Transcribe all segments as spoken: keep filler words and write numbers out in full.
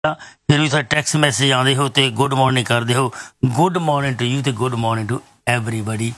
फिर भी तुसीं टैक्स मैसेज आते हो तो गुड मॉर्निंग करते हो। गुड मॉर्निंग टू यू तो good morning to everybody.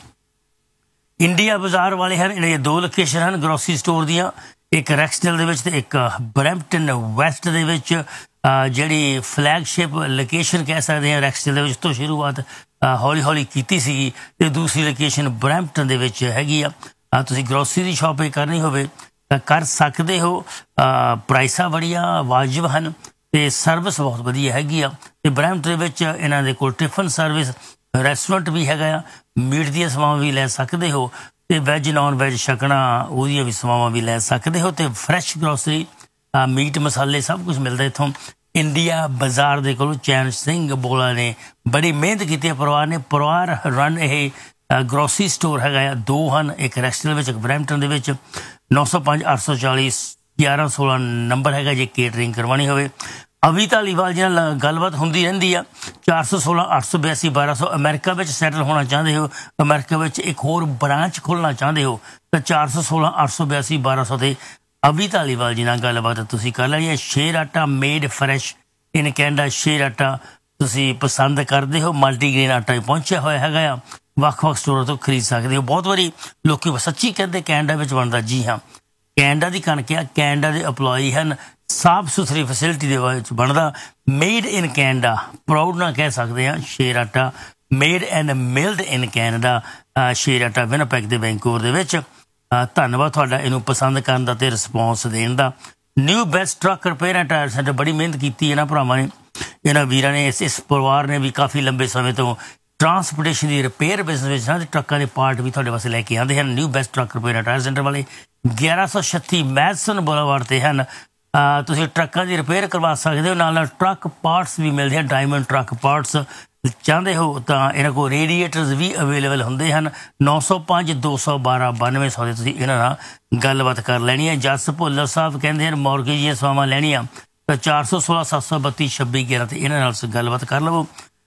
India बाजार वाले हैं, इन्हें दो लोकेशन हैं ग्रोसरी स्टोर दियाँ, एक रैक्सडेल दे विच ते एक ब्रैम्पटन वैस्ट दे विच। जिहड़ी फ्लैगशिप लोकेशन कह सकते हैं रैक्सडेल दे विच तो शुरुआत हौली हौली कीती सीगी ते दूसरी लोकेशन ब्रैम्पटन दे विच हैगी आ। तुसीं ग्रोसरी दी शॉपिंग करनी होवे तां कर सकदे हो। प्राइसां बड़ियां वाजिब हन ते सर्विस बहुत वधिया हैगी आ। ते ब्रैम्पटन दे विच इन्हां दे कोल टिफन सर्विस रेस्टोरेंट भी हैगा आ, मीट दी सवावां भी लै सकदे हो ते वैज नॉन वैज छकना ओहदियां भी सवावां भी लै सकदे हो ते फ्रैश ग्रोसरी मीट मसाले सब कुछ मिलदा इत्थों। इंडिया बाजार दे कोल चैन सिंह बोला ने बड़ी मेहनत की परिवार ने परिवार रन यह ग्रोसरी स्टोर है, दो हैं, एक रैक्सडेल विच एक ब्रैम्पटन दे विच। नौ सौ पाँच अठ सौ चाली ग्यारह सोलह नंबर है जे केटरिंग करवानी होवे। अभी धालीवाल जिन्हें गलबात होंदी रहिंदी आ। चार सौ सोलह अठ सौ बयासी बारह सौ अमेरिका में सैटल होना चाहते हो, अमेरिका में एक होर ब्रांच खोलना चाहते हो तो चार सौ सोलह अठ सौ बयासी बारह सौ से अभी धालीवाल जी नाल गलबात तुसीं कर लैनी है। शेर आटा मेड फ्रैश इन कैनेडा शेर आटा तुसीं पसंद करते हो, मल्टीग्रेन आटा पहुंचा होया है, ਵੱਖ-ਵੱਖ स्टोर तो खरीद सकते हो। बहुत बारी लोग सच्ची कहते कैनेडा में बनता, जी हाँ कैनेडा की कणक आ, कैनेडा के एम्पलॉय हैं, साफ सुथरी फैसिलिटी के बनता। मेड इन कैनेडा प्राउड ना कह सकते हैं शेर आटा, made and mild in Canada शेर आटा विनपेग के वैंकूवर के। धन्यवाद तुहाडा इनू पसंद करन दा ते रिस्पॉन्स देण दा। New best truck repair and tyre centre बड़ी मेहनत की इन्हां भरावां ने, इन्हां वीरां ने, इस इस परिवार ने भी काफ़ी लंबे समय तो ट्रांसपोर्टेशन की रिपेयर बिजनेस में ट्रकों के पार्ट भी तुहाडे वास्ते लैके आते हैं। New best truck repair and tyre centre वाले ग्यारह सौ छत्ती मैडसन बुलावार्ड ते हैं। तुसीं ट्रकों की रिपेयर करवा सकते हो, नाल ट्रक पार्ट्स भी मिलते हैं, डायमंड ट्रक पार्ट्स चाहते हो तो इन्होंने को रेडिएटर्स भी अवेलेबल होंगे हैं। नौ सौ पाँच दो सौ बारह बानवे सौ के तुसीं इन्हां नाल गलबात कर लैनी है। जस भुल्लर साहब कहते हैं मॉर्गेज दी सवावां लैणियां तो चार सौ सोलह सत्त सौ बत्ती छब्बी ग्यारह तो इन्हां नाल गलबात कर लवो।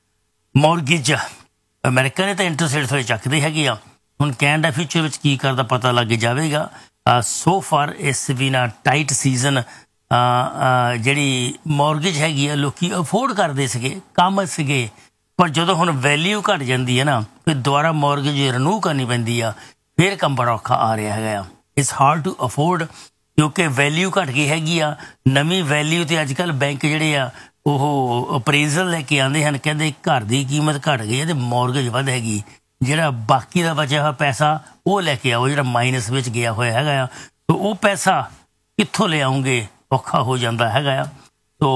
मॉर्गेज अमेरिका ने तो इंटरस्ट रेट थोड़े चकते है, हुण कैनेडा फ्यूचर में की करता पता लग जाएगा। सो फार इस भी ना टाइट सीजन जिहड़ी मॉर्गेज हैगी लोग अफोर्ड करते सके कम सके, पर जो हुण वैल्यू घट जाती है ना फिर दोबारा मॉर्गेज रिन्यू करनी पैंदी आ, फिर कम बड़ा औखा आ रहा है। इट्स हार्ड टू अफोर्ड क्योंकि वैल्यू घट गई हैगी आ। नवीं वैल्यू तो अजकल बैंक जिहड़े आ ਉਹ ਅਪਰੇਜ਼ਲ ਲੈ ਕੇ ਆਉਂਦੇ ਹਨ, ਕਹਿੰਦੇ ਘਰ ਦੀ ਕੀਮਤ ਘਟ ਗਈ ਹੈ ਤੇ ਮੌਰਗੇਜ ਵੱਧ ਹੈਗੀ, ਜਿਹੜਾ ਬਾਕੀ ਦਾ ਬਚਿਆ ਹੋਇਆ ਪੈਸਾ ਉਹ ਲੈ ਕੇ ਆਓ ਜਿਹੜਾ ਮਾਈਨਸ ਵਿੱਚ ਗਿਆ ਹੋਇਆ ਹੈਗਾ ਆ। ਤੋ ਉਹ ਪੈਸਾ ਕਿੱਥੋਂ ਲੈ ਆਉਂਗੇ, ਔਖਾ ਹੋ ਜਾਂਦਾ ਹੈਗਾ ਆ। ਤੋ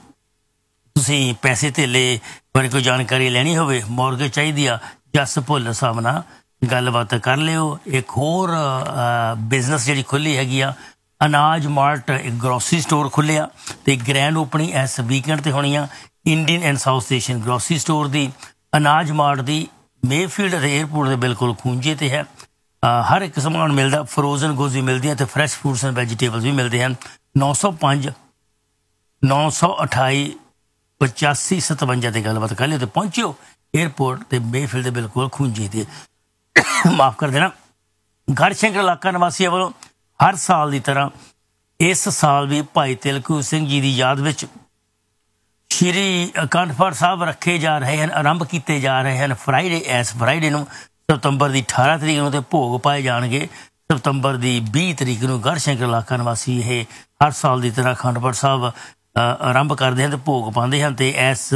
ਤੁਸੀਂ ਪੈਸੇ ਧੇਲੇ ਬਾਰੇ ਕੋਈ ਜਾਣਕਾਰੀ ਲੈਣੀ ਹੋਵੇ, ਮੌਰਗੇਜ ਚਾਹੀਦੀ ਆ, ਜਸ ਭੁੱਲਰ ਸਾਹਿਬ ਨਾਲ ਗੱਲਬਾਤ ਕਰ ਲਿਓ। ਇੱਕ ਹੋਰ ਬਿਜ਼ਨਸ ਜਿਹੜੀ ਖੁੱਲ੍ਹੀ ਹੈਗੀ ਆ अनाज मार्ट, एक ग्रोसरी स्टोर खुलिया तो ग्रैंड ओपनिंग इस वीकेंड ते होनी आ। Indian and south Asian grocery store the अनाज मार्ट दी मेफील्ड एयरपोर्ट के बिल्कुल खूंजे ते है। आ, हर एक समान मिलता, फ्रोजन गुड्स भी मिलती हैं तो फ्रैश फ्रूट्स एंड वैजीटेबल्स भी मिलते हैं। नौ सौ पाँच नौ सौ अठाई पचासी सतवंजा की गलबात कर लियो तो पहुंचो एयरपोर्ट तो मेफील्ड के बिल्कुल खूंजे ते माफ़ कर देना। गढ़शंकर इलाका निवासियों वालों हर साल की तरह इस साल भी भाई तिलकू सिंह जी की याद में श्री अखंड पाठ साहब रखे जा रहे हैं, आरंभ किए जा रहे हैं। फ्राइडे इस फ्राइडे को सितंबर की अठारह तरीक को भोग पाए जाएंगे, सितंबर की बीस तरीक को गढ़शंकर इलाका निवासी ये हर साल की तरह अखंड पाठ साहब आरंभ करते हैं तो भोग पाते हैं। तो इस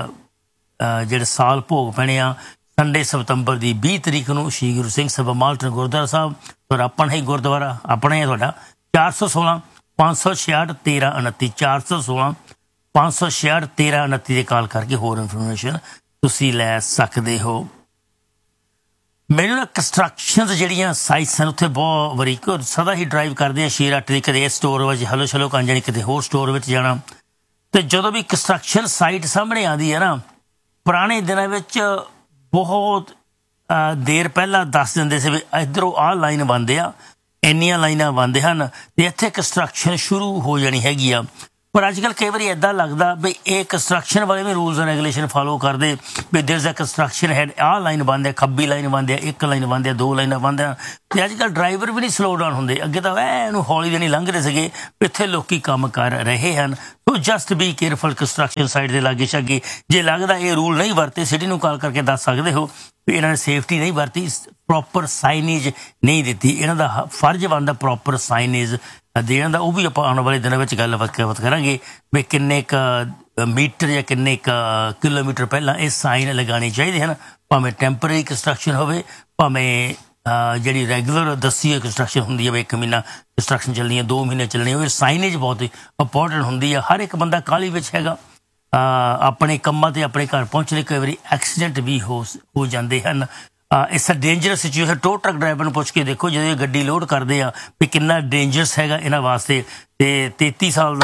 जोड़े साल भोग पैने आ संडे सितंबर की बीस तरीक को श्री गुरु सिंह सभा माल्टन गुरुद्वारा साहब और अपना ही गुरुद्वारा अपना ही थोड़ा चार सौ सोलह पाँच सौ छियाठ तेरह उनती चार सौ सोलह पाँच सौ छियाठ तेरह उनती कॉल करके होर इनफॉर्मेशन तुसी लै सकते हो। मैनू ना कंस्ट्रक्शन जिहड़ियां साइट्स हैं उत्थे बहुत वारी सदा ही ड्राइव करते हैं शेर आटे की, कदे इस स्टोर में हलो शलो कर जानी, किते होर स्टोर में जाना। तो जो भी कंस्ट्रक्शन साइट सामने आती है ना, पुराने दिनों में बहुत देर पहला दस दिंदे से भी इधरों आ लाइन बनते आ, इन्नियां लाइनां बनते हैं तो इत्थे कंस्ट्रक्शन शुरू हो जानी हैगी आ। पर अजकल कई बार इदा लगता भी ये कंस्ट्रक्शन वाले भी रूल्स एंड रेगूलेशन फॉलो करते भी देयर इज अ कंस्ट्रक्शन है आह लाइन बंद है खब्बी लाइन बंद है एक लाइन बंद है दो लाइना बंद है तो अजकल ड्राइवर भी नहीं स्लो डाउन होंगे अगे तो एनू हौली देनी लंघते थे इतने लोग काम कर रहे हैं तो just be careful construction side के लागे शागे जे लगता ये रूल नहीं वरते सिटी में कॉल करके दस सकते हो भी इन्होंने सेफ्टी नहीं वरती प्रॉपर साइनेज नहीं दी इन्हों का फर्ज बनता प्रॉपर साइनेज देने का वह भी आप आने वाले दिनों में गलबात करा भी किन्ने क मीटर या किन्ने क किलोमीटर पहला ये साइन लगाने चाहिए हैं भावें टैंपररी कंस्ट्रक्शन हो भावें जी रैगूलर दसी है कंस्ट्रक्शन होंगी है एक महीना कंस्ट्रक्शन चलनी है दो महीने चलनी है साइनेज बहुत इंपॉर्टेंट होंगी है हर एक बंदा काहली में हैगा अपने कामों से अपने घर पहुँचने कई बार एक्सीडेंट भी हो हो जाते हैं it's a dangerous situation tow truck driver पुछ के देखो जो गड्डी लोड करते हैं भी कितना डेंजरस हैगा इन्होंने वास्ते ते तेती साल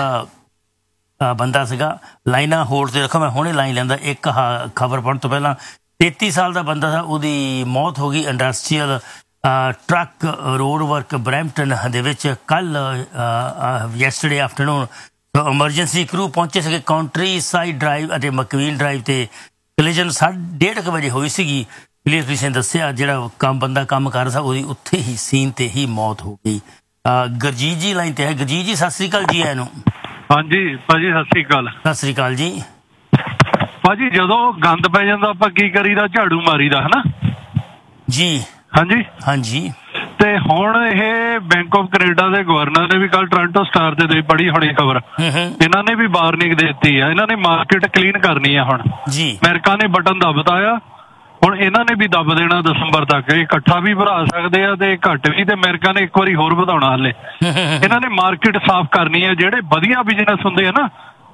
का बंदा सीगा लाइना होल्ड से रखो मैं हुणे लाइन लैंदा एक खबर पढ़ने तो पहला तेती साल का बंदा था उसकी मौत हो गई industrial truck road work Brampton दे विच कल यैसटरडे आफ्टरनून एमरजेंसी क्रू पहुंचे थे काउंट्री साइड ड्राइव और मकवीन ड्राइव से कलिजन साढ़े डेढ़ क बजे हुई सी पुलिस पुलिस ने दसिया जो काम बंदा काम कर रहा था वो उत्थे ही सीन ते ही मौत हो गई गुरजीत जी लाइन ते है गुरजीत जी सत श्री अकाल जी आए हाँ जी भाजी सत श्री अकाल सत श्री अकाल जी भाजी जदों गंद पै जांदा आपां की करीदा झाड़ू मारीदा है ना जी हाँ जी हाँ जी ते हुण ये बैंक ऑफ कनेडा के गवर्नर ने भी कल टोरंटो स्टार ते दे पढ़ी होनी खबर इन्हां ने भी वार्निंग देती है इन्हां ने मार्केट क्लीन करनी है हुण जी अमेरिका ने बटन दबता है ਹੁਣ ਇਹਨਾਂ ਨੇ ਵੀ ਦੱਬ ਦੇਣਾ ਦਸੰਬਰ ਤੱਕ ਇਕੱਠਾ ਵੀ ਭਰਾ ਸਕਦੇ ਆ ਤੇ ਘੱਟ ਵੀ ਤੇ ਅਮਰੀਕਾ ਨੇ ਇੱਕ ਵਾਰੀ ਹੋਰ ਵਧਾਉਣਾ ਹਲੇ ਇਹਨਾਂ ਨੇ ਮਾਰਕੀਟ ਸਾਫ਼ ਕਰਨੀ ਹੈ ਜਿਹੜੇ ਵਧੀਆ ਬਿਜ਼ਨਸ ਹੁੰਦੇ ਆ ਨਾ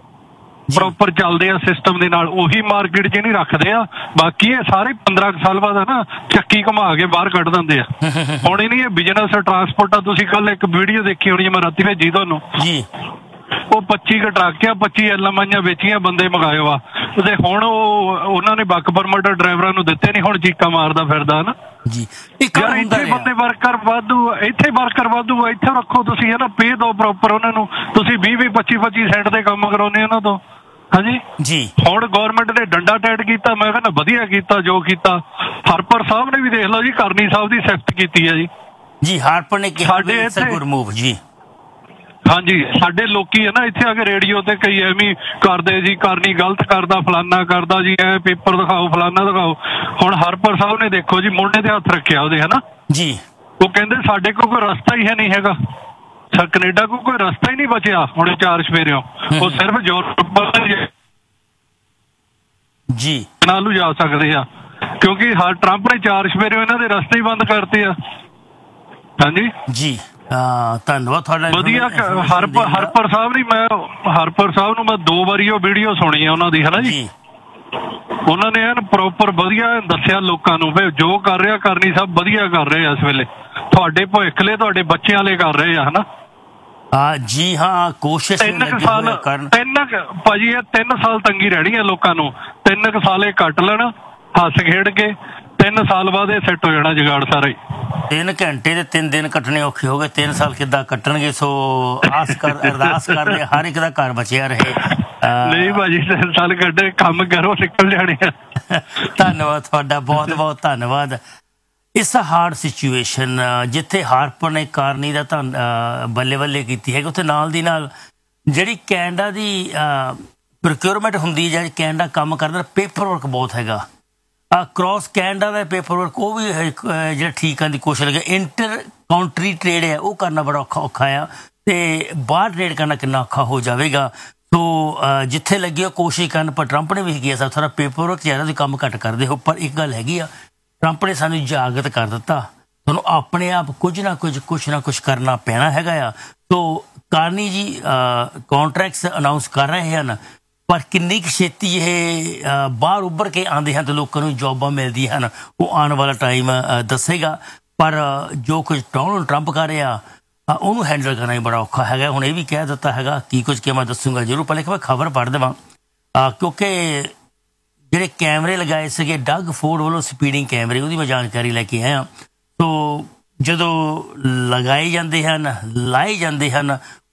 ਪ੍ਰੋਪਰ ਚੱਲਦੇ ਆ ਸਿਸਟਮ ਦੇ ਨਾਲ ਉਹੀ ਮਾਰਕੀਟ 'ਚ ਨਹੀਂ ਰੱਖਦੇ ਆ ਬਾਕੀ ਇਹ ਸਾਰੇ ਪੰਦਰਾਂ ਸਾਲ ਬਾਅਦ ਨਾ ਚੱਕੀ ਘੁਮਾ ਕੇ ਬਾਹਰ ਕੱਢ ਦਿੰਦੇ ਆ ਹੁਣ ਇਹ ਨਹੀਂ ਇਹ ਬਿਜ਼ਨਸ ਟਰਾਂਸਪੋਰਟ ਆ ਤੁਸੀਂ ਕੱਲ ਇੱਕ ਵੀਡੀਓ ਦੇਖੀ ਹੋਣੀ ਮੈਂ ਰਾਤੀ ਭੇਜੀ ਤੁਹਾਨੂੰ ਜੀ ਉਹ ਪੱਚੀ ਕੁ ਟਰੱਕ ਆ ਪੱਚੀ ਐਲਐਮਆਈਆਂ ਵੇਚੀਆਂ ਬੰਦੇ ਮੰਗਾਏ ਵਾ ਤੇ ਹੁਣ ਉਹ ਉਹਨਾਂ ਨੇ ਬੱਕ ਪਰਮਿਟ ਡਰਾਈਵਰਾਂ ਨੂੰ ਦਿੱਤੇ ਨਹੀਂ ਹੁਣ ਚੀਕਾਂ ਮਾਰਦਾ ਫਿਰਦਾ ਨਾ ਜੀ ਯਾਰ ਇੱਥੇ ਬੰਦੇ ਵਰਕਰ ਵਾਧੂ ਇੱਥੇ ਵਰਕਰ ਵਾਧੂ ਇੱਥੇ ਰੱਖੋ ਤੁਸੀਂ ਹੈ ਨਾ ਪੇ ਦੋ ਪ੍ਰੋਪਰ ਉਹਨਾਂ ਨੂੰ ਤੁਸੀਂ ਵੀਹ ਵੀਹ ਪੱਚੀ ਪੱਚੀ ਸੈਂਟ ਤੇ ਕੰਮ ਕਰਾਉਂਦੇ ਉਹਨਾਂ ਤੋਂ ਹਾਂਜੀ ਜੀ ਹੁਣ ਗਵਰਨਮੈਂਟ ਨੇ ਡੰਡਾ ਟਾਈਟ ਕੀਤਾ ਮੈਂ ਕਹਿੰਦਾ ਵਧੀਆ ਕੀਤਾ ਜੋ ਕੀਤਾ ਹਰਪਰ ਸਾਹਿਬ ਨੇ ਵੀ ਦੇਖ ਲਓ ਜੀ ਕਰਨੀ ਸਾਹਿਬ ਦੀ ਸਿਫਤ ਕੀਤੀ ਹੈ ਜੀ ਜੀ ਹਰਪਰ ਨੇ ਕਿਹਾ ਸਾਡੇ ਇੱਥੇ ਗੁੱਡ ਮੂਵ ਜੀ ਹਾਂਜੀ ਸਾਡੇ ਲੋਕੀ ਹੈ ਨਾ ਇੱਥੇ ਆ ਕੇ ਰੇਡੀਓ ਤੇ ਕਈ ਐਵੇਂ ਕਰਦੇ ਜੀ ਕਰਨੀ ਗਲਤ ਕਰਦਾ ਫਲਾਨਾ ਕਰਦਾ ਜੀ ਐ ਪੇਪਰ ਦਿਖਾਓ ਫਲਾਨਾ ਦਿਖਾਓ ਹੁਣ ਹਰਪਰ ਸਾਹਿਬ ਨੇ ਦੇਖੋ ਜੀ ਮੁੰਡੇ ਤੇ ਹੱਥ ਰੱਖਿਆ ਉਹਦੇ ਹੈ ਨਾ ਜੀ ਉਹ ਕਹਿੰਦੇ ਸਾਡੇ ਕੋਲ ਕੋਈ ਰਸਤਾ ਹੀ ਹੈ ਨਹੀਂ ਹੈਗਾ ਕੈਨੇਡਾ ਕੋਲ ਕੋਈ ਰਸਤਾ ਹੀ ਨਹੀਂ ਬਚਿਆ ਹੁਣ ਚਾਰ ਸਵੇਰਿਓਂ ਉਹ ਸਿਰਫ ਯੂਰਪ ਜੀ ਨਾਲੋਂ ਜਾ ਸਕਦੇ ਆ ਕਿਉਂਕਿ ਹਰ ਟਰੰਪ ਨੇ ਚਾਰ ਸਵੇਰਿਓਂ ਇਹਨਾਂ ਦੇ ਰਸਤੇ ਹੀ ਬੰਦ ਕਰਤੇ ਆ ਹਾਂਜੀ ਜੀ ਧੰਨਵਾਦ ਤੁਹਾਡਾ ਵਧੀਆ ਹਰਪਰ ਹਰਪਰ ਸਾਹਿਬ ਦੀ ਮੈਂ ਹਰਪਰ ਸਾਹਿਬ ਨੂੰ ਮੈਂ ਦੋ ਵਾਰੀ ਉਹ ਵੀਡੀਓ ਸੁਣੀ ਆ ਉਹਨਾਂ ਦੀ ਹੈ ਨਾ ਜੀ ਉਹਨਾਂ ਨੇ ਐਨ ਪ੍ਰੋਪਰ ਵਧੀਆ ਦੱਸਿਆ ਲੋਕਾਂ ਨੂੰ ਵੀ ਜੋ ਕਰ ਰਿਹਾ ਕਰਨੀ ਸਭ ਵਧੀਆ ਕਰ ਰਹੇ ਆ ਇਸ ਵੇਲੇ ਤੁਹਾਡੇ ਭਵਿੱਖ ਲਈ ਤੁਹਾਡੇ ਬੱਚਿਆਂ ਲਈ ਕਰ ਰਹੇ ਆ ਹਨਾ ਜੀ ਹਾਂ ਕੋਸ਼ਿਸ਼ ਤਿੰਨ ਸਾਲ ਤਿੰਨ ਭਾਜੀ ਇਹ ਤਿੰਨ ਸਾਲ ਤੰਗੀ ਰਹਿਣੀ ਆ ਲੋਕਾਂ ਨੂੰ ਤਿੰਨ ਕੁ ਸਾਲ ਇਹ ਕੱਟ ਲੈਣ ਹੱਸ ਖੇਡ ਕੇ ਤਿੰਨ ਸਾਲ ਬਾਅਦ ਇਹ ਸੈੱਟ ਹੋ ਜਾਣਾ ਜੁਗਾੜ ਸਾਰਾ ਹੀ ਤਿੰਨ ਘੰਟੇ ਤੇ ਤਿੰਨ ਦਿਨ ਕੱਟਣੇ ਔਖੇ ਹੋ ਗਏ ਤਿੰਨ ਸਾਲ ਕਿੱਦਾਂ ਕੱਟਣਗੇ ਸੋ ਆਸ ਕਰ ਅਰਦਾਸ ਕਰਦੇ ਹਰ ਇੱਕ ਦਾ ਘਰ ਬਚਿਆ ਰਹੇ ਨਹੀਂ ਭਾਜੀ ਤਿੰਨ ਸਾਲ ਕੱਢੇ ਕੰਮ ਕਰੋ ਨਿਕਲ ਜਾਣੇ ਆ ਧੰਨਵਾਦ ਤੁਹਾਡਾ ਬਹੁਤ ਬਹੁਤ ਧੰਨਵਾਦ ਇਸ ਹਾਰਡ ਸਿਚੁਏਸ਼ਨ ਜਿੱਥੇ ਹਾਰਪਰ ਨੇ ਕਾਰਨੀ ਦਾ ਧੰਨ ਬੱਲੇ ਬੱਲੇ ਕੀਤੀ ਹੈਗੀ ਉੱਥੇ ਨਾਲ ਦੀ ਨਾਲ ਜਿਹੜੀ ਕੈਨੇਡਾ ਦੀ ਪ੍ਰੋਕਿਉਰਮੈਂਟ ਹੁੰਦੀ ਜਾਂ ਕੈਨੇਡਾ ਕੰਮ ਕਰਦਾ ਪੇਪਰ ਵਰਕ ਬਹੁਤ ਹੈਗਾ क्रॉस कैनेडा का पेपर वर्क वो भी जो ठीक आने की कोशिश लगे इंटर काउंट्री ट्रेड है वो करना बड़ा औखा औखा आ तो बाहर ट्रेड करना कितना औखा हो जाएगा तो जिथे लगी हो कोशिश करन पर ट्रंप ने भी किया सा थोड़ा पेपर वर्क ज़्यादा काम घट करते हो पर एक गल हैगी आ ट्रंप ने सानू जागत कर दिता तुहानू अपने आप कुछ ना कुछ कुछ ना कुछ करना पैना हैगा आ तो कार्नी जी कॉन्ट्रैक्ट्स अनाउंस कर रहे हैं पर किन्नी छेती ये बाहर उभर के आते हैं तो लोगों को जॉबां मिलती हैं वो आने वाला टाइम दसेगा पर जो कुछ डोनाल्ड ट्रंप कर रहा उन्होंने हैंडल करना ही बड़ा औखा है हुण ये भी कह दिता है की कुछ कि मैं दसूँगा जरूर पहले कि मैं खबर पढ़ देवां क्योंकि ਜਿਹੜੇ कैमरे लगाए थे डग फोर्ड वालों स्पीडिंग कैमरे वो मैं जानकारी लैके आया तो ਜਦੋਂ लगाए जाते हैं लाए जाते हैं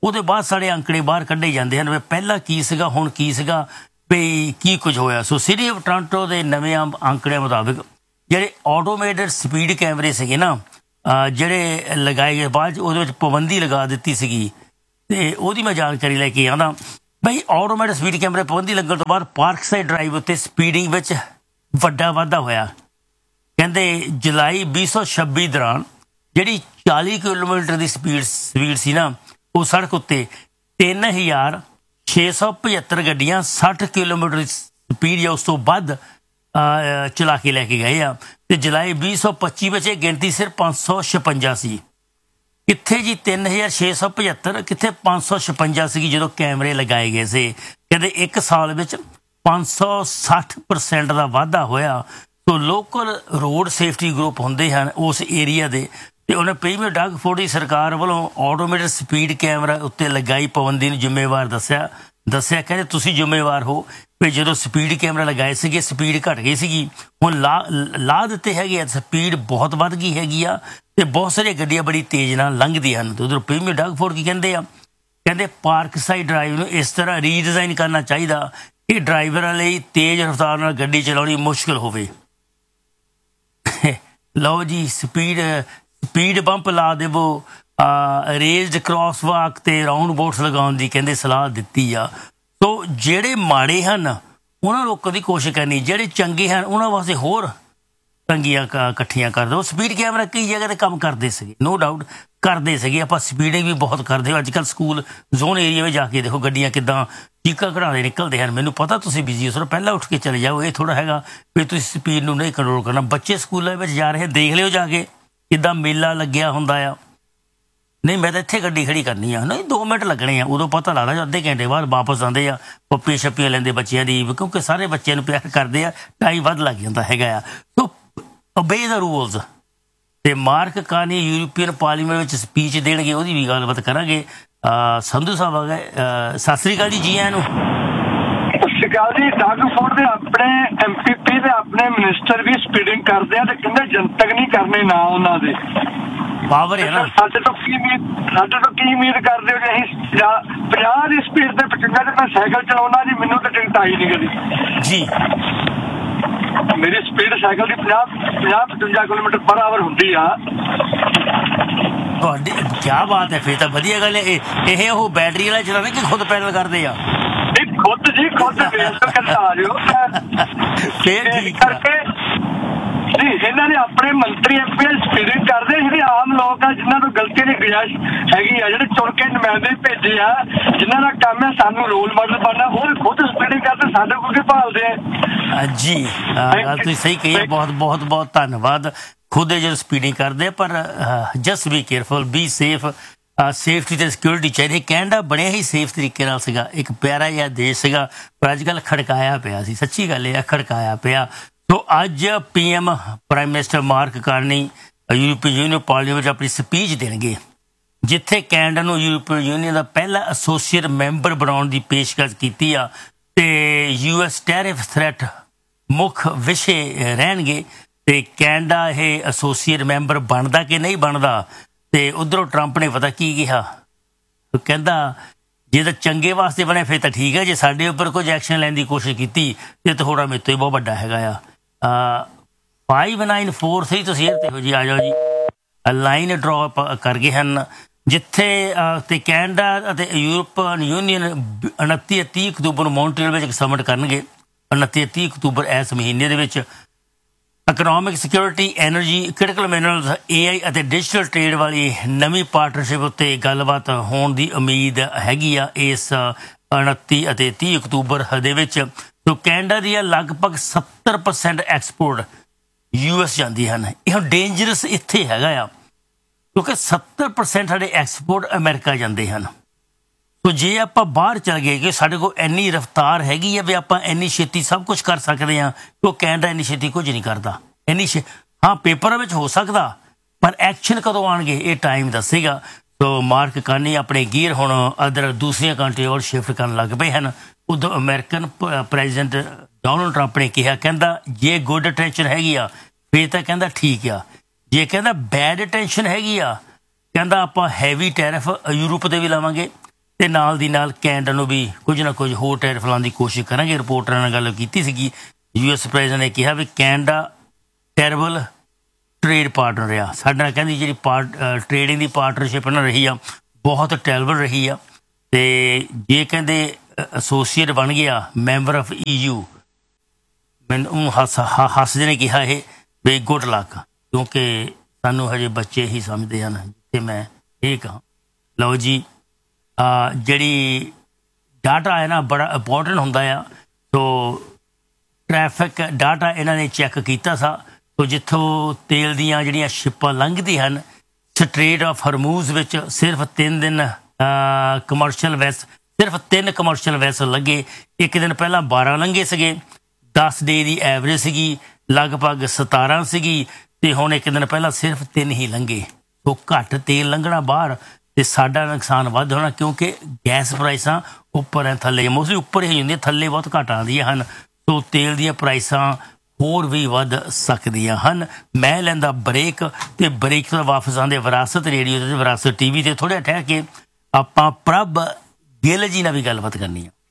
ਉਹਦੇ ਬਾਅਦ ਸਾਡੇ ਅੰਕੜੇ ਬਾਹਰ ਕੱਢੇ ਜਾਂਦੇ ਹਨ ਵੀ ਪਹਿਲਾਂ ਕੀ ਸੀਗਾ ਹੁਣ ਕੀ ਸੀਗਾ ਵੀ ਕੀ ਕੁਝ ਹੋਇਆ। ਸੋ ਸਿਟੀ ਆਫ ਟੋਰਾਂਟੋ ਦੇ ਨਵੇਂ ਅੰਕੜਿਆਂ ਮੁਤਾਬਿਕ ਜਿਹੜੇ ਆਟੋਮੇਟਡ ਸਪੀਡ ਕੈਮਰੇ ਸੀਗੇ ਨਾ ਜਿਹੜੇ ਲਗਾਏ ਗਏ, ਬਾਅਦ ਉਹਦੇ ਵਿੱਚ ਪਾਬੰਦੀ ਲਗਾ ਦਿੱਤੀ ਸੀਗੀ ਤੇ ਉਹਦੀ ਮੈਂ ਜਾਣਕਾਰੀ ਲੈ ਕੇ ਆਉਂਦਾ। ਬਈ ਆਟੋਮੈਟਿਕ ਸਪੀਡ ਕੈਮਰੇ ਪਾਬੰਦੀ ਲੱਗਣ ਤੋਂ ਬਾਅਦ ਪਾਰਕਸਾਈਡ ਡਰਾਈਵ ਉੱਤੇ ਸਪੀਡਿੰਗ ਵਿੱਚ ਵੱਡਾ ਵਾਧਾ ਹੋਇਆ। ਕਹਿੰਦੇ ਜੁਲਾਈ ਵੀਹ ਸੌ ਛੱਬੀ ਦੌਰਾਨ ਜਿਹੜੀ ਚਾਲੀ ਕਿਲੋਮੀਟਰ ਦੀ ਸਪੀਡ ਸਪੀਡ ਸੀ ਨਾ, ਉਹ ਸੜਕ ਉੱਤੇ ਤਿੰਨ ਹਜ਼ਾਰ ਛੇ ਸੌ ਪਝੱਤਰ ਗੱਡੀਆਂ ਸੱਠ ਕਿਲੋਮੀਟਰ ਦੀ ਸਪੀਡ ਜਾਂ ਉਸ ਤੋਂ ਵੱਧ ਚਲਾ ਕੇ ਲੈ ਕੇ ਗਏ ਆ। ਤੇ ਜੁਲਾਈ ਵੀਹ ਸੌ ਪੱਚੀ ਵਿੱਚ ਇਹ ਗਿਣਤੀ ਸਿਰਫ ਪੰਜ ਸੌ ਛਪੰਜਾ ਸੀ। ਕਿੱਥੇ ਜੀ ਤਿੰਨ ਹਜ਼ਾਰ ਛੇ ਸੌ ਪਝੱਤਰ, ਕਿੱਥੇ ਪੰਜ ਸੌ ਛਪੰਜਾ ਸੀਗੀ ਜਦੋਂ ਕੈਮਰੇ ਲਗਾਏ ਗਏ ਸੀ। ਕਹਿੰਦੇ ਇੱਕ ਸਾਲ ਵਿੱਚ ਪੰਜ ਸੌ ਸੱਠ ਪਰਸੈਂਟ ਦਾ ਵਾਧਾ ਹੋਇਆ। ਸੋ ਲੋਕਲ ਰੋਡ ਸੇਫਟੀ ਗਰੁੱਪ ਹੁੰਦੇ ਹਨ ਉਸ ਏਰੀਆ ਦੇ, ਤੇ ਉਹਨੇ ਪ੍ਰੀਮੀਅਰ ਡਗ ਫੋਰਡ ਦੀ ਸਰਕਾਰ ਵੱਲੋਂ ਆਟੋਮੇਟਿਕ ਸਪੀਡ ਕੈਮਰਾ ਉੱਤੇ ਲਗਾਈ ਪਾਬੰਦੀ ਨੂੰ ਜ਼ਿੰਮੇਵਾਰ ਦੱਸਿਆ ਦੱਸਿਆ ਕਹਿੰਦੇ ਤੁਸੀਂ ਜ਼ਿੰਮੇਵਾਰ ਹੋ ਵੀ ਜਦੋਂ ਸਪੀਡ ਕੈਮਰਾ ਲਗਾਏ ਸੀਗੇ ਸਪੀਡ ਘਟ ਗਈ ਸੀਗੀ, ਹੁਣ ਲਾ ਲਾ ਦਿੱਤੇ ਹੈਗੇ ਆ, ਸਪੀਡ ਬਹੁਤ ਵੱਧ ਗਈ ਹੈਗੀ ਆ ਤੇ ਬਹੁਤ ਸਾਰੀਆਂ ਗੱਡੀਆਂ ਬੜੀ ਤੇਜ਼ ਨਾਲ ਲੰਘਦੀਆਂ ਹਨ। ਤੇ ਉਧਰ ਪ੍ਰੀਮੀਅਰ ਡਗ ਫੋਰਡ ਕੀ ਕਹਿੰਦੇ ਆ, ਕਹਿੰਦੇ ਪਾਰਕ ਸਾਈਡ ਡਰਾਈਵ ਨੂੰ ਇਸ ਤਰ੍ਹਾਂ ਰੀਡਿਜ਼ਾਈਨ ਕਰਨਾ ਚਾਹੀਦਾ ਕਿ ਡਰਾਈਵਰਾਂ ਲਈ ਤੇਜ਼ ਰਫ਼ਤਾਰ ਨਾਲ ਗੱਡੀ ਚਲਾਉਣੀ ਮੁਸ਼ਕਿਲ ਹੋਵੇ। ਲਓ ਜੀ, ਸਪੀਡ ਸਪੀਡ ਬੰਪ ਲਾ ਦੇਵੋ, ਰੇਜ਼ਡ ਕ੍ਰਾਸ ਵਾਕ ਤੇ ਰਾਊਂਡ ਬੋਟਸ ਲਗਾਉਣ ਦੀ ਕਹਿੰਦੇ ਸਲਾਹ ਦਿੱਤੀ ਆ। ਸੋ ਜਿਹੜੇ ਮਾੜੇ ਹਨ ਉਹਨਾਂ ਲੋਕਾਂ ਦੀ ਕੋਸ਼ਿਸ਼ ਕਰਨੀ, ਜਿਹੜੇ ਚੰਗੇ ਹਨ ਉਹਨਾਂ ਵਾਸਤੇ ਹੋਰ ਚੰਗੀਆਂ ਇਕੱਠੀਆਂ ਕਰ ਦਿਓ। ਸਪੀਡ ਕੈਮਰਾ ਕਈ ਜਗ੍ਹਾ ਤੇ ਕੰਮ ਕਰਦੇ ਸੀਗੇ, ਨੋ ਡਾਊਟ ਕਰਦੇ ਸੀਗੇ। ਆਪਾਂ ਸਪੀਡਿੰਗ ਵੀ ਬਹੁਤ ਕਰਦੇ ਹੋ ਅੱਜ ਕੱਲ੍ਹ। ਸਕੂਲ ਜ਼ੋਨ ਏਰੀਆ ਵਿੱਚ ਜਾ ਕੇ ਦੇਖੋ ਗੱਡੀਆਂ ਕਿੱਦਾਂ ਚੀਕਾਂ ਕਢਾਉਂਦੇ ਨਿਕਲਦੇ ਹਨ। ਮੈਨੂੰ ਪਤਾ ਤੁਸੀਂ ਬਿਜ਼ੀ ਹੋ, ਸਰ ਪਹਿਲਾਂ ਉੱਠ ਕੇ ਚਲੇ ਜਾਓ। ਇਹ ਥੋੜ੍ਹਾ ਹੈਗਾ ਵੀ ਤੁਸੀਂ ਸਪੀਡ ਨੂੰ ਨਹੀਂ ਕੰਟਰੋਲ ਕਰਨਾ। ਬੱਚੇ ਸਕੂਲਾਂ ਵਿੱਚ ਜਾ ਰਹੇ ਦੇਖ ਲਿਓ ਜਾ ਕੇ ਕਿੱਦਾਂ ਮੇਲਾ ਲੱਗਿਆ ਹੁੰਦਾ ਆ। ਨਹੀਂ ਮੈਂ ਤਾਂ ਇੱਥੇ ਗੱਡੀ ਖੜੀ ਕਰਨੀ ਆ, ਨਹੀਂ ਦੋ ਮਿੰਟ ਲੱਗਣੇ ਆ, ਉਦੋਂ ਪਤਾ ਲੱਗਦਾ ਅੱਧੇ ਘੰਟੇ ਬਾਅਦ ਵਾਪਸ ਆਉਂਦੇ ਆ ਪੱਪੀਆਂ ਛੱਪੀਆਂ ਲੈਂਦੇ ਬੱਚਿਆਂ ਦੀ, ਕਿਉਂਕਿ ਸਾਰੇ ਬੱਚਿਆਂ ਨੂੰ ਪਿਆਰ ਕਰਦੇ ਆ, ਟਾਈਮ ਵੱਧ ਲੱਗ ਜਾਂਦਾ ਹੈਗਾ ਆ। ਸੋ ਓਬੇ ਦਾ ਰੂਲਸ। ਤੇ ਮਾਰਕ ਕਾਰਨੀ ਯੂਰਪੀਅਨ ਪਾਰਲੀਮੈਂਟ ਵਿੱਚ ਸਪੀਚ ਦੇਣਗੇ, ਉਹਦੀ ਵੀ ਗੱਲਬਾਤ ਕਰਾਂਗੇ। ਸੰਧੂ ਸਾਹਿਬ ਆ ਗਏ, ਸਤਿ ਸ੍ਰੀ ਅਕਾਲ ਜੀ। ਜੀ ਆਇਆਂ ਨੂੰ। ਸਤਿ ਸ਼੍ਰੀ ਅਕਾਲ ਜੀ। ਡਗ ਫੋਰਡ ਦੇ ਆਪਣੇ ਐਮ ਪੀ ਪੀ ਤੇ ਆਪਣੇ ਮਿਨਿਸਟਰ ਵੀ ਸਪੀਡਿੰਗ ਕਰਦੇ ਆ ਤੇ ਕਹਿੰਦੇ ਜਨਤਕ ਨਹੀਂ ਕਰਨੇ ਨਾ ਉਹਨਾਂ ਦੇ। ਪਾਵਰ ਹੈ ਨਾ। ਸਾਡੇ ਤੋਂ ਕੀ ਉਮੀਦ ਸਾਡੇ ਤੋਂ ਕੀ ਉਮੀਦ ਕਰਦੇ ਹੋ ਕਿ ਅਸੀਂ ਪੰਜਾਹ ਦੀ ਸਪੀਡ ਤੇ ਪਚਵੰਜਾ ਤੇ ਮੈਂ ਸਾਈਕਲ ਚਲਾਉਣਾ ਜੀ, ਮੈਨੂੰ ਤਾਂ ਟਿਕਟ ਆਈ ਨਹੀਂ ਕਦੀ ਜੀ। ਮੇਰੀ ਸਪੀਡ ਸਾਈਕਲ ਦੀ ਪੰਜਾਹ ਪੰਜਾਹ ਪਚਵੰਜਾ ਕਿਲੋਮੀਟਰ ਪਰ ਆਵਰ ਹੁੰਦੀ ਆ। ਤੁਹਾਡੀ ਕੀ ਬਾਤ ਹੈ, ਫਿਰ ਤਾਂ ਵਧੀਆ ਗੱਲ ਹੈ। ਇਹ ਉਹ ਬੈਟਰੀ ਵਾਲਾ ਚਲਾਉਂਦੇ ਕਿ ਖੁਦ ਪੈਡਲ ਕਰਦੇ ਆ? ਇਹ ਖੁਦ ਜੀ ਖੁਦ ਆ ਜਾਓ ਫਿਰ ਠੀਕ ਕਰਕੇ ਜੀ। ਇਹਨਾਂ ਨੇ ਆਪਣੇ ਮੰਤਰੀ ਐਮ ਪੀ ਸਪੀਡਿੰਗ ਕਰਦੇ, ਜਿਹੜੇ ਆਮ ਲੋਕ ਆ ਜਿਨ੍ਹਾਂ ਤੋਂ ਗਲਤੀ ਦੀ ਗੁਜ਼ਾਰਿਸ਼ ਹੈਗੀ ਆ, ਜਿਹੜੇ ਚੁਣ ਕੇ ਨੁਮਾਇੰਦੇ ਭੇਜੇ ਆ ਜਿਨ੍ਹਾਂ ਦਾ ਕੰਮ ਹੈ ਸਾਨੂੰ ਰੋਲ ਮਾਡਲ ਬਣਨਾ, ਉਹ ਖੁਦ ਸਪੀਡਿੰਗ ਕਰਦੇ, ਸਾਡੇ ਕੋਲ ਕੀ ਭਾਲਦੇ ਆ ਜੀ। ਗੱਲ ਤੁਸੀਂ ਸਹੀ ਕਹੀ ਹੈ, ਬਹੁਤ ਬਹੁਤ ਬਹੁਤ ਧੰਨਵਾਦ। ਖੁਦ ਜਦੋਂ ਸਪੀਡਿੰਗ ਕਰਦੇ ਆ, ਪਰ just B careful, be safe. Safety ਤੇ ਸਿਕਿਉਰਿਟੀ ਚਾਹੀਦੀ। ਕੈਨੇਡਾ ਬਣਿਆ ਹੀ ਸੇਫ ਤਰੀਕੇ ਨਾਲ ਸੀਗਾ, ਇੱਕ ਪਿਆਰਾ ਜਿਹਾ ਦੇਸ਼ ਸੀਗਾ, ਪਰ ਅੱਜ ਕੱਲ੍ਹ ਖੜਕਾਇਆ ਪਿਆ ਸੀ। ਸੱਚੀ ਗੱਲ ਇਹ ਖੜਕਾਇਆ ਪਿਆ। ਸੋ ਅੱਜ P M prime minister mark Carney European union parliament ਵਿੱਚ ਆਪਣੀ ਸਪੀਚ ਦੇਣਗੇ, ਜਿੱਥੇ ਕੈਨੇਡਾ ਨੂੰ ਯੂਰਪੀਅਨ ਯੂਨੀਅਨ ਦਾ ਪਹਿਲਾ ਐਸੋਸੀਏਟ ਮੈਂਬਰ ਬਣਾਉਣ ਦੀ ਪੇਸ਼ਕਸ਼ ਕੀਤੀ ਆ ਤੇ ਯੂ ਐਸ ਟੈਰਿਫ ਥ੍ਰੈਟ ਮੁੱਖ ਵਿਸ਼ੇ ਰਹਿਣਗੇ। ਤੇ ਕੈਨੇਡਾ ਇਹ ਐਸੋਸੀਏਟ ਮੈਂਬਰ ਬਣਦਾ ਕਿ ਨਹੀਂ ਬਣਦਾ। ਤੇ ਉਧਰੋਂ ਟਰੰਪ ਨੇ ਪਤਾ ਕੀ ਕਿਹਾ, ਕਹਿੰਦਾ ਜੇ ਤਾਂ ਚੰਗੇ ਵਾਸਤੇ ਬਣੇ ਫਿਰ ਤਾਂ ਠੀਕ ਹੈ, ਜੇ ਸਾਡੇ ਉੱਪਰ ਕੁਝ ਐਕਸ਼ਨ ਲੈਣ ਦੀ ਕੋਸ਼ਿਸ਼ ਕੀਤੀ ਤੇ ਥੋੜਾ ਮੇਰੇ ਤੋਂ ਹੀ ਬਹੁਤ ਵੱਡਾ ਹੈਗਾ ਆ। ਫਾਈਵ ਨਾਈਨ ਫੋਰ ਥ੍ਰੀ ਤੁਸੀਂ ਇਹ ਦੇਖੋ ਜੀ, ਆ ਜਾਓ ਜੀ। ਲਾਈਨ ਡਰਾਪ ਕਰ ਗਏ ਹਨ ਜਿੱਥੇ ਤੇ ਕੈਨੇਡਾ ਅਤੇ ਯੂਰਪੀਅਨ ਯੂਨੀਅਨ ਉਨੱਤੀ ਤੀਹ ਅਕਤੂਬਰ ਨੂੰ ਮੌਂਟਰੀਅਲ ਵਿੱਚ ਇੱਕ ਸਮਿਟ ਕਰਨਗੇ। ਉਨੱਤੀ ਤੀਹ ਅਕਤੂਬਰ ਇਸ ਮਹੀਨੇ ਦੇ ਵਿੱਚ economic security, energy, critical minerals, ਏ ਆਈ ਅਤੇ ਡਿਜੀਟਲ ਟ੍ਰੇਡ ਵਾਲੀ ਨਵੀਂ ਪਾਰਟਨਰਸ਼ਿਪ ਉੱਤੇ ਗੱਲਬਾਤ ਹੋਣ ਦੀ ਉਮੀਦ ਹੈਗੀ ਆ ਇਸ ਉਨੱਤੀ ਅਤੇ ਤੀਹ ਅਕਤੂਬਰ ਦੇ ਵਿੱਚ। ਸੋ ਕੈਨੇਡਾ ਦੀਆਂ ਲਗਭਗ ਸੱਤਰ ਪਰਸੈਂਟ ਐਕਸਪੋਰਟ ਯੂ ਐਸ ਜਾਂਦੀ ਹਨ। ਇਹ ਡੇਂਜਰਸ ਇੱਥੇ ਹੈਗਾ ਆ ਕਿਉਂਕਿ ਸੱਤਰ ਪਰਸੈਂਟ ਸਾਡੇ ਐਕਸਪੋਰਟ ਅਮਰੀਕਾ ਜਾਂਦੇ ਹਨ। ਸੋ ਜੇ ਆਪਾਂ ਬਾਹਰ ਚਲ ਗਏ ਕਿ ਸਾਡੇ ਕੋਲ ਇੰਨੀ ਰਫਤਾਰ ਹੈਗੀ ਆ ਵੀ ਆਪਾਂ ਇੰਨੀ ਛੇਤੀ ਸਭ ਕੁਝ ਕਰ ਸਕਦੇ ਹਾਂ, ਕਿ ਉਹ ਕੈਨੇਡਾ ਇੰਨੀ ਛੇਤੀ ਕੁਝ ਨਹੀਂ ਕਰਦਾ। ਇੰਨੀ ਛੇ ਹਾਂ ਪੇਪਰਾਂ ਵਿੱਚ ਹੋ ਸਕਦਾ, ਪਰ ਐਕਸ਼ਨ ਕਦੋਂ ਆਉਣਗੇ ਇਹ ਟਾਈਮ ਦੱਸੇਗਾ। ਸੋ ਮਾਰਕ ਕਾਰਨੀ ਆਪਣੇ ਗੀਅਰ ਹੁਣ ਅਦਰ ਦੂਸਰੀਆਂ ਕੰਟਰੀਆਂ ਵੱਲ ਸ਼ਿਫਟ ਕਰਨ ਲੱਗ ਪਏ ਹਨ। ਉਦੋਂ ਅਮਰੀਕਨ ਪ੍ਰੈਜ਼ੀਡੈਂਟ ਡੋਨਲਡ ਟਰੰਪ ਨੇ ਕਿਹਾ, ਕਹਿੰਦਾ ਜੇ ਗੁੱਡ ਅਟੈਂਸ਼ਨ ਹੈਗੀ ਆ ਫਿਰ ਤਾਂ ਕਹਿੰਦਾ ਠੀਕ ਆ, ਜੇ ਕਹਿੰਦਾ ਬੈਡ ਅਟੈਂਸ਼ਨ ਹੈਗੀ ਆ ਕਹਿੰਦਾ ਆਪਾਂ ਹੈਵੀ ਟੈਰਿਫ ਯੂਰਪ 'ਤੇ ਵੀ ਲਾਵਾਂਗੇ, ਤੇ ਨਾਲ ਦੀ ਨਾਲ ਕੈਨੇਡਾ ਨੂੰ ਵੀ ਕੁਝ ਨਾ ਕੁਝ ਹੋਰ ਟੈਰਿਫ ਲਾਉਣ ਦੀ ਕੋਸ਼ਿਸ਼ ਕਰਾਂਗੇ। ਰਿਪੋਰਟਰਾਂ ਨਾਲ ਗੱਲ ਕੀਤੀ ਸੀਗੀ, ਯੂ ਐਸ ਪ੍ਰੈਜ਼ੀਡੈਂਟ ਨੇ ਕਿਹਾ ਵੀ ਕੈਨੇਡਾ ਟੈਰਬਲ ਟ੍ਰੇਡ ਪਾਰਟਨਰ ਆ ਸਾਡੇ ਨਾਲ, ਕਹਿੰਦੀ ਜਿਹੜੀ ਪਾਰਟ ਟ੍ਰੇਡਿੰਗ ਦੀ ਪਾਰਟਨਰਸ਼ਿਪ ਨਾਲ ਰਹੀ ਆ ਬਹੁਤ ਟੈਰਬਲ ਰਹੀ ਆ। ਤੇ ਜੇ ਕਹਿੰਦੇ ਐਸੋਸੀਏਟ ਬਣ ਗਿਆ ਮੈਂਬਰ ਆਫ ਈ ਯੂ, ਮੈਨੂੰ ਹੱਸ ਹੱਸਦੇ ਨੇ ਕਿਹਾ ਇਹ ਵੀ ਗੁੱਡ ਲੱਕ, ਕਿਉਂਕਿ ਸਾਨੂੰ ਹਜੇ ਬੱਚੇ ਹੀ ਸਮਝਦੇ ਹਨ ਜਿੱਥੇ ਮੈਂ ਇਹ ਕਹਾਂ। ਲਓ ਜੀ, ਜਿਹੜੀ ਡਾਟਾ ਹੈ ਨਾ ਬੜਾ ਇੰਪੋਰਟੈਂਟ ਹੁੰਦਾ ਆ। ਸੋ ਟ੍ਰੈਫਿਕ ਡਾਟਾ ਇਹਨਾਂ ਨੇ ਚੈੱਕ ਕੀਤਾ ਸਾ। ਸੋ ਜਿੱਥੋਂ ਤੇਲ ਦੀਆਂ ਜਿਹੜੀਆਂ ਸ਼ਿਪਾਂ ਲੰਘਦੀਆਂ ਹਨ ਸਟ੍ਰੇਟ ਆਫ ਹਰਮੂਜ਼ ਵਿੱਚ ਸਿਰਫ ਤਿੰਨ ਦਿਨ ਕਮਰਸ਼ੀਅਲ ਵੈਸ ਸਿਰਫ ਤਿੰਨ ਕਮਰਸ਼ੀਅਲ ਵੈਸਲ ਲੱਗੇ। ਇੱਕ ਦਿਨ ਪਹਿਲਾਂ ਬਾਰਾਂ ਲੰਘੇ ਸੀਗੇ, ਦਸ ਡੇ ਦੀ ਐਵਰੇਜ ਸੀਗੀ ਲਗਭਗ ਸਤਾਰਾਂ ਸੀਗੀ, ਤੇ ਹੁਣ ਇੱਕ ਦਿਨ ਪਹਿਲਾਂ ਸਿਰਫ ਤਿੰਨ ਹੀ ਲੰਘੇ। ਸੋ ਘੱਟ ਤੇਲ ਲੰਘਣਾ ਬਾਹਰ ਤੇ ਸਾਡਾ ਨੁਕਸਾਨ ਵੱਧ ਹੋਣਾ, ਕਿਉਂਕਿ ਗੈਸ ਪ੍ਰਾਈਸਾਂ ਉੱਪਰ ਹੈ ਥੱਲੇ ਮੋਸਟਲੀ ਉੱਪਰ ਹੀ ਹੁੰਦੀਆਂ, ਥੱਲੇ ਬਹੁਤ ਘੱਟ ਆਉਂਦੀਆਂ ਹਨ। ਸੋ ਤੇਲ ਦੀਆਂ ਪ੍ਰਾਈਸਾਂ ਹੋਰ ਵੀ ਵੱਧ ਸਕਦੀਆਂ ਹਨ। ਮੈਂ ਲੈਂਦਾ ਬ੍ਰੇਕ, ਤੇ ਬ੍ਰੇਕ ਤੋਂ ਵਾਪਸ ਆਉਂਦੇ ਵਿਰਾਸਤ ਰੇਡੀਓ ਤੇ ਵਿਰਾਸਤ ਟੀ ਵੀ ਤੇ ਥੋੜ੍ਹਾ ਠਹਿਰ ਕੇ ਆਪਾਂ ਪ੍ਰਭ ਗਿੱਲ ਜੀ ਨਾਲ ਵੀ ਗੱਲਬਾਤ ਕਰਨੀ ਆ।